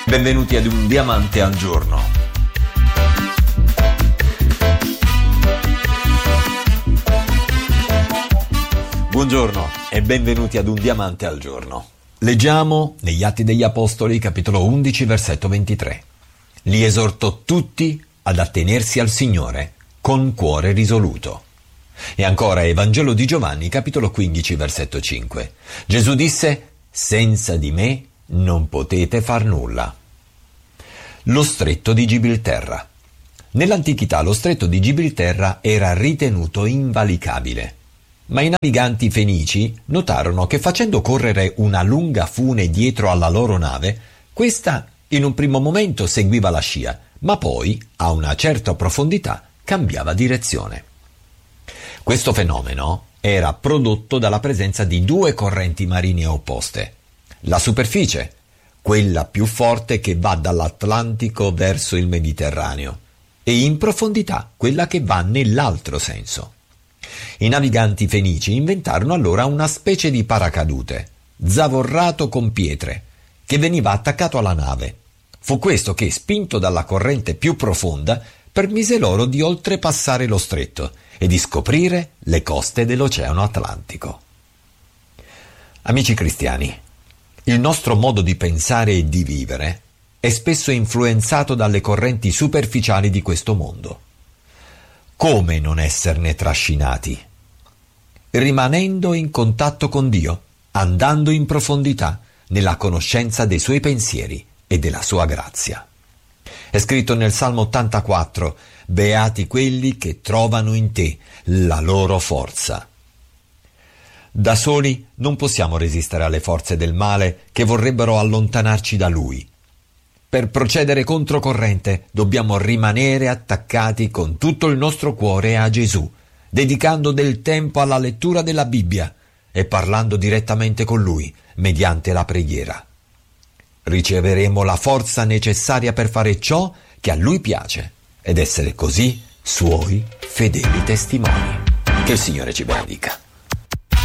Benvenuti ad Un Diamante al Giorno. Buongiorno e benvenuti ad Un Diamante al Giorno. Leggiamo negli Atti degli Apostoli, capitolo 11, versetto 23. Li esortò tutti ad attenersi al Signore con cuore risoluto. E ancora Evangelo di Giovanni, capitolo 15, versetto 5. Gesù disse: senza di me non potete far nulla. Lo stretto di Gibilterra. Nell'antichità lo stretto di Gibilterra era ritenuto invalicabile, ma i naviganti fenici notarono che facendo correre una lunga fune dietro alla loro nave, questa in un primo momento seguiva la scia, ma poi, a una certa profondità, cambiava direzione. Questo fenomeno era prodotto dalla presenza di due correnti marine opposte. La superficie, quella più forte che va dall'Atlantico verso il Mediterraneo, e in profondità quella che va nell'altro senso. I naviganti fenici inventarono allora una specie di paracadute, zavorrato con pietre, che veniva attaccato alla nave. Fu questo che, spinto dalla corrente più profonda, permise loro di oltrepassare lo stretto e di scoprire le coste dell'Oceano Atlantico. Amici cristiani, il nostro modo di pensare e di vivere è spesso influenzato dalle correnti superficiali di questo mondo. Come non esserne trascinati? Rimanendo in contatto con Dio, andando in profondità nella conoscenza dei suoi pensieri e della sua grazia. È scritto nel Salmo 84: beati quelli che trovano in te la loro forza. Da soli non possiamo resistere alle forze del male che vorrebbero allontanarci da Lui. Per procedere controcorrente dobbiamo rimanere attaccati con tutto il nostro cuore a Gesù, dedicando del tempo alla lettura della Bibbia e parlando direttamente con Lui mediante la preghiera. Riceveremo la forza necessaria per fare ciò che a Lui piace ed essere così Suoi fedeli testimoni. Che il Signore ci benedica.